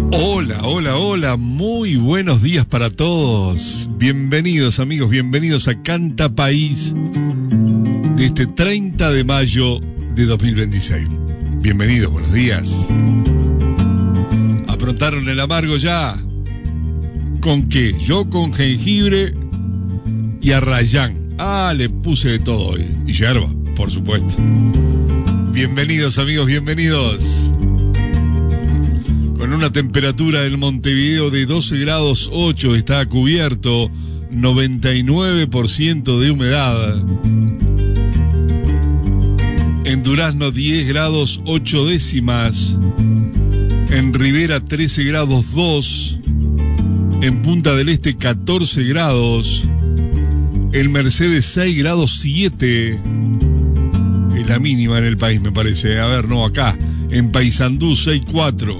Hola, hola, hola, muy buenos días para todos. Bienvenidos amigos, bienvenidos a Canta País de este 30 de mayo de 2026. Bienvenidos, buenos días. ¿Aprontaron el amargo ya? ¿Con qué? Yo con jengibre y arrayán. Le puse de todo hoy. Y yerba, por supuesto. Bienvenidos amigos, bienvenidos. Con una temperatura en Montevideo de 12 grados 8, está cubierto, 99% de humedad. En Durazno 10 grados 8 décimas. En Rivera 13 grados 2. En Punta del Este 14 grados. En Mercedes 6 grados 7. Es la mínima en el país, me parece. A ver, no, acá. En Paysandú 6,4.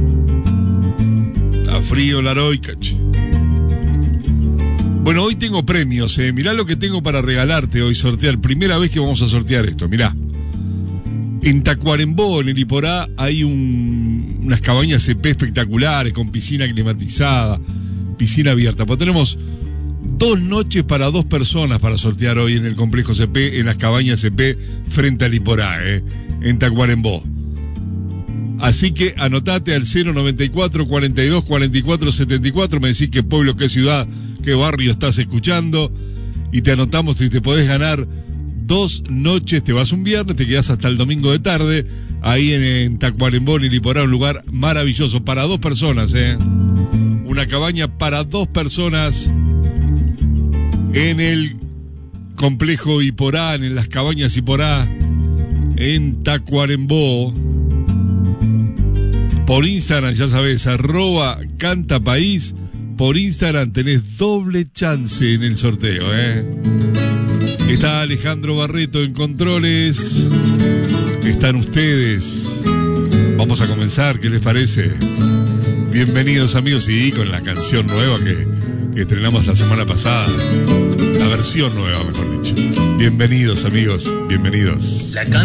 Está frío la heroica, che. Bueno, hoy tengo premios, mirá lo que tengo para regalarte hoy, sortear. Primera vez que vamos a sortear esto, mirá. En Tacuarembó, en el Iporá, hay unas cabañas CP espectaculares, con piscina climatizada, piscina abierta. Pues tenemos 2 noches para 2 personas para sortear hoy en el complejo CP, en las cabañas CP frente al Iporá, en Tacuarembó. Así que anotate al 094 42 44 74, me decís qué pueblo, qué ciudad, qué barrio estás escuchando y te anotamos y te podés ganar 2 noches. Te vas un viernes, te quedás hasta el domingo de tarde ahí en Tacuarembó, en el Iporá, un lugar maravilloso para 2 personas, una cabaña para 2 personas en el complejo Iporá, en las cabañas Iporá, en Tacuarembó. Por Instagram, ya sabes, @cantapaís. Por Instagram tenés doble chance en el sorteo, Está Alejandro Barreto en controles. Están ustedes. Vamos a comenzar, ¿qué les parece? Bienvenidos amigos, y con la canción nueva que estrenamos la semana pasada. La versión nueva, mejor dicho. Bienvenidos amigos, bienvenidos. La